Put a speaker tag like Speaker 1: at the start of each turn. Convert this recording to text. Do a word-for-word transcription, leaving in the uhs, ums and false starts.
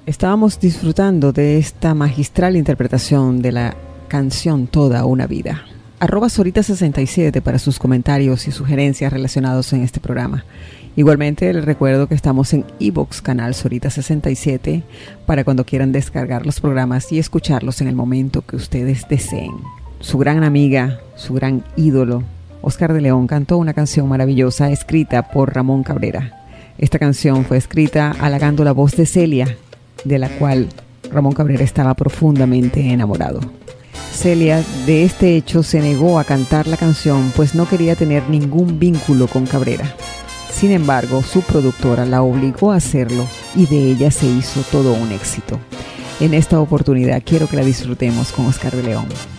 Speaker 1: Estábamos disfrutando de esta magistral interpretación de la canción Toda una vida. Arroba Sorita sesenta y siete para sus comentarios y sugerencias relacionados en este programa. Igualmente les recuerdo que estamos en iVoox, canal Sorita sesenta y siete, para cuando quieran descargar los programas y escucharlos en el momento que ustedes deseen. Su gran amiga, su gran ídolo, Oscar de León, cantó una canción maravillosa escrita por Ramón Cabrera. Esta canción fue escrita halagando la voz de Celia, de la cual Ramón Cabrera estaba profundamente enamorado. Celia, de este hecho, se negó a cantar la canción, pues no quería tener ningún vínculo con Cabrera. Sin embargo, su productora la obligó a hacerlo y de ella se hizo todo un éxito. En esta oportunidad quiero que la disfrutemos con Oscar de León.